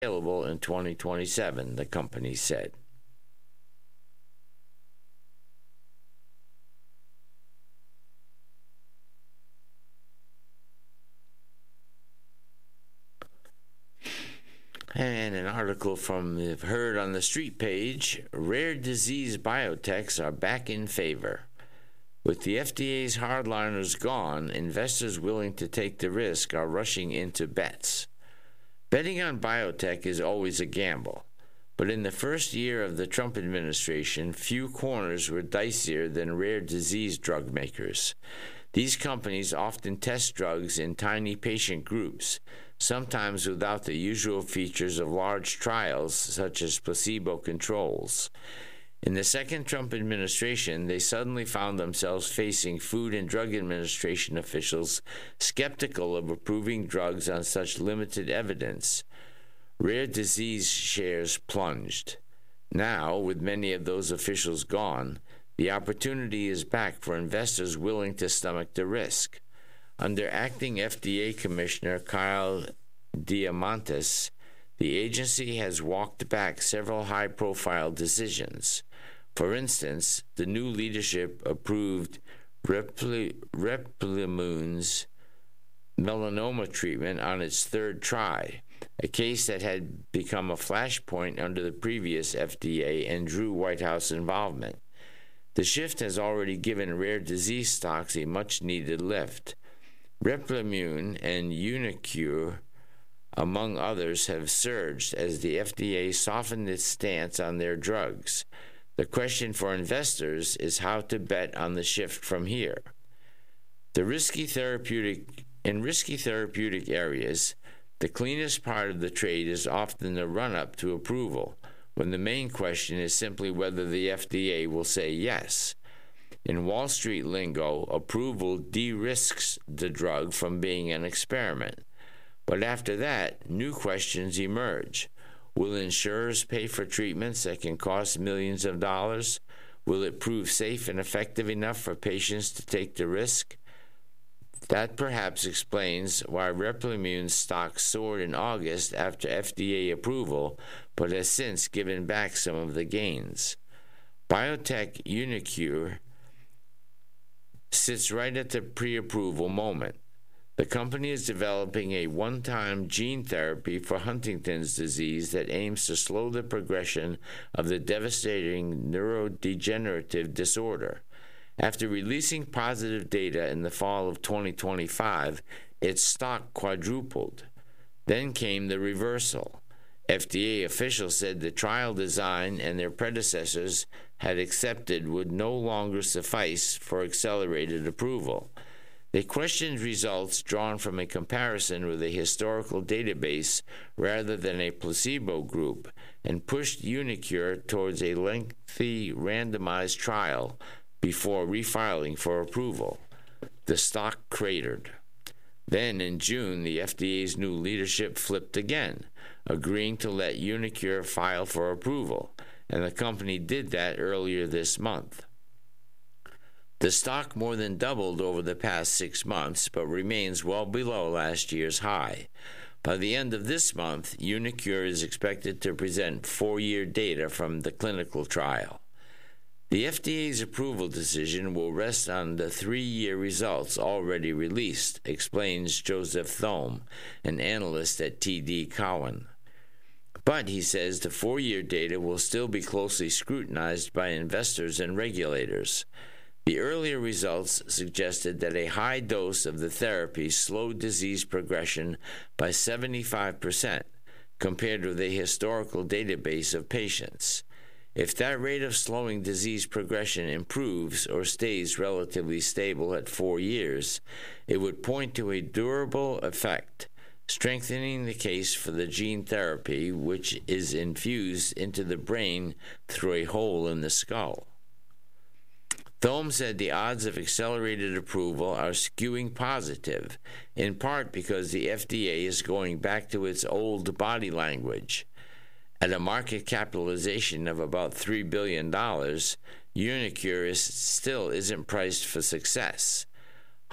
available in 2027, the company said. And an article from the Heard on the Street page, rare disease biotechs are back in favor. With the FDA's hardliners gone, investors willing to take the risk are rushing into bets. Betting on biotech is always a gamble, but in the first year of the Trump administration, few corners were dicier than rare disease drug makers. These companies often test drugs in tiny patient groups, sometimes without the usual features of large trials such as placebo controls. In the second Trump administration, they suddenly found themselves facing Food and Drug Administration officials skeptical of approving drugs on such limited evidence. Rare disease shares plunged. Now, with many of those officials gone, the opportunity is back for investors willing to stomach the risk. Under acting FDA Commissioner Kyle Diamandis, the agency has walked back several high-profile decisions. For instance, the new leadership approved Replimune's melanoma treatment on its third try, a case that had become a flashpoint under the previous FDA and drew White House involvement. The shift has already given rare disease stocks a much-needed lift. Replimune and Unicure, among others, have surged as the FDA softened its stance on their drugs. The question for investors is how to bet on the shift from here. In risky therapeutic areas, the cleanest part of the trade is often the run-up to approval, when the main question is simply whether the FDA will say yes. In Wall Street lingo, approval de-risks the drug from being an experiment. But after that, new questions emerge. Will insurers pay for treatments that can cost millions of dollars? Will it prove safe and effective enough for patients to take the risk? That perhaps explains why Replimune's stock soared in August after FDA approval, but has since given back some of the gains. Biotech Unicure sits right at the pre-approval moment. The company is developing a one-time gene therapy for Huntington's disease that aims to slow the progression of the devastating neurodegenerative disorder. After releasing positive data in the fall of 2025, its stock quadrupled. Then came the reversal. FDA officials said the trial design and their predecessors had accepted would no longer suffice for accelerated approval. They questioned results drawn from a comparison with a historical database rather than a placebo group, and pushed Unicure towards a lengthy randomized trial before refiling for approval. The stock cratered. Then in June, the FDA's new leadership flipped again, agreeing to let Unicure file for approval, and the company did that earlier this month. The stock more than doubled over the past 6 months, but remains well below last year's high. By the end of this month, Unicure is expected to present 4-year data from the clinical trial. The FDA's approval decision will rest on the 3-year results already released, explains Joseph Thome, an analyst at TD Cowen. But, he says, the 4-year data will still be closely scrutinized by investors and regulators. The earlier results suggested that a high dose of the therapy slowed disease progression by 75%, compared with a historical database of patients. If that rate of slowing disease progression improves or stays relatively stable at 4 years, it would point to a durable effect, strengthening the case for the gene therapy, which is infused into the brain through a hole in the skull. Thome said the odds of accelerated approval are skewing positive, in part because the FDA is going back to its old body language. At a market capitalization of about $3 billion, Unicure still isn't priced for success.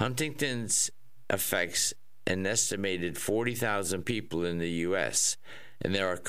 Huntington's affects an estimated 40,000 people in the U.S., and there are